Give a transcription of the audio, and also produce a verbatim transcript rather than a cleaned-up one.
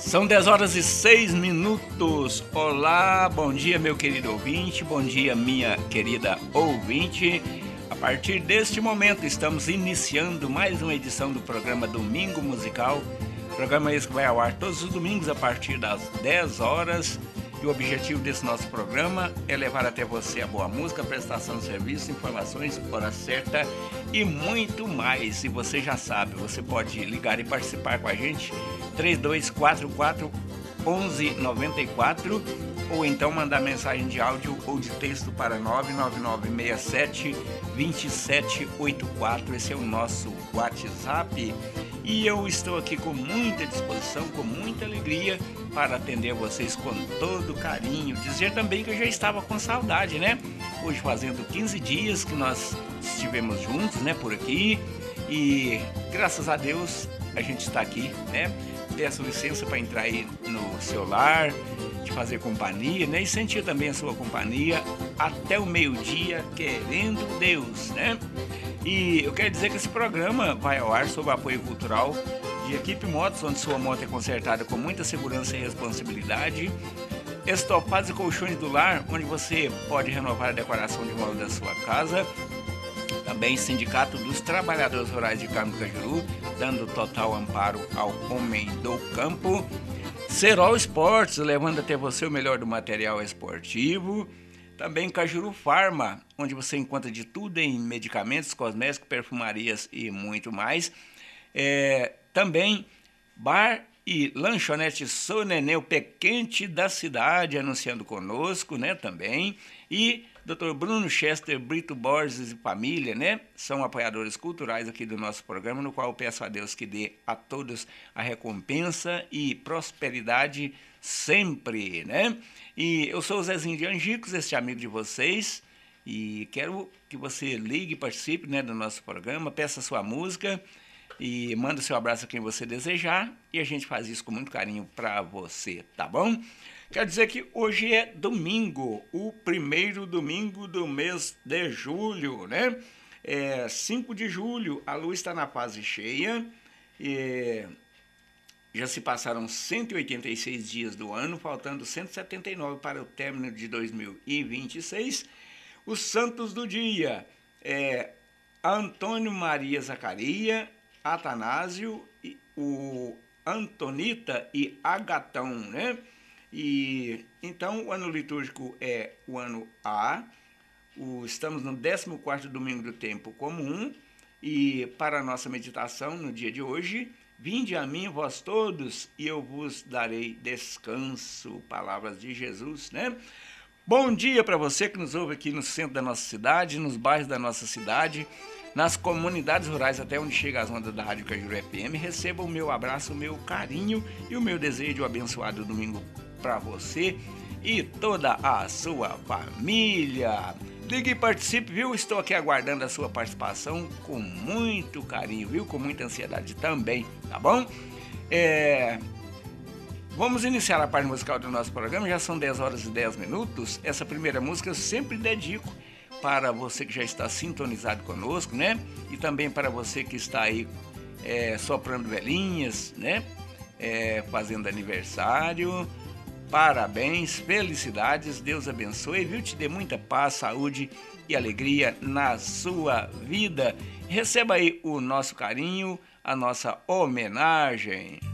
São dez horas e seis minutos. Olá, bom dia, meu querido ouvinte, bom dia, minha querida ouvinte. A partir deste momento, estamos iniciando mais uma edição do programa Domingo Musical. Programa esse que vai ao ar todos os domingos a partir das dez horas. E o objetivo desse nosso programa é levar até você a boa música, prestação de serviço, informações, hora certa e muito mais. E você já sabe, você pode ligar e participar com a gente, três dois quatro quatro, um um nove quatro, ou então mandar mensagem de áudio ou de texto para nove nove nove seis sete, dois sete oito quatro. Esse é o nosso WhatsApp. E eu estou aqui com muita disposição, com muita alegria para atender vocês com todo carinho. Dizer também que eu já estava com saudade, né? Hoje fazendo quinze dias que nós estivemos juntos, né, por aqui. E graças a Deus a gente está aqui, né? Peço licença para entrar aí no seu lar, de fazer companhia, né? E sentir também a sua companhia até o meio-dia, querendo Deus, né? E eu quero dizer que esse programa vai ao ar sob apoio cultural de Equipe Motos, onde sua moto é consertada com muita segurança e responsabilidade. Estofados e colchões do lar, onde você pode renovar a decoração de móvel da sua casa. Também Sindicato dos Trabalhadores Rurais de Carmo do Cajuru, dando total amparo ao homem do campo. Serol Esportes, levando até você o melhor do material esportivo. Também Cajuru Farma, onde você encontra de tudo em medicamentos, cosméticos, perfumarias e muito mais. É, também Bar e Lanchonete Sonenê, o pé quente da cidade, anunciando conosco, né, também. E doutor Bruno Chester, Brito Borges e família, né, são apoiadores culturais aqui do nosso programa, no qual eu peço a Deus que dê a todos a recompensa e prosperidade sempre, né? E eu sou o Zezinho de Angicos, este amigo de vocês, e quero que você ligue e participe, né, do nosso programa, peça sua música e manda seu abraço a quem você desejar, e a gente faz isso com muito carinho para você, tá bom? Quero dizer que hoje é domingo, o primeiro domingo do mês de julho, né? É cinco de julho, a lua está na fase cheia, e já se passaram cento e oitenta e seis dias do ano, faltando cento e setenta e nove para o término de dois mil e vinte e seis. Os santos do dia é Antônio Maria Zacaria, Atanásio, o Antonita e Agatão, né? E então o ano litúrgico é o ano A, o, estamos no décimo quarto domingo do tempo comum, e para a nossa meditação no dia de hoje, vinde a mim, vós todos, e eu vos darei descanso. Palavras de Jesus, né? Bom dia para você que nos ouve aqui no centro da nossa cidade, nos bairros da nossa cidade, nas comunidades rurais, até onde chega as ondas da Rádio Cajuru F M. Receba o meu abraço, o meu carinho e o meu desejo de um abençoado domingo para você e toda a sua família. Ligue e participe, viu? Estou aqui aguardando a sua participação com muito carinho, viu? Com muita ansiedade também, tá bom? É... Vamos iniciar a parte musical do nosso programa, já são dez horas e dez minutos. Essa primeira música eu sempre dedico para você que já está sintonizado conosco, né? E também para você que está aí é, soprando velhinhas, né? É, fazendo aniversário. Parabéns, felicidades, Deus abençoe, viu? Te dê muita paz, saúde e alegria na sua vida. Receba aí o nosso carinho, a nossa homenagem.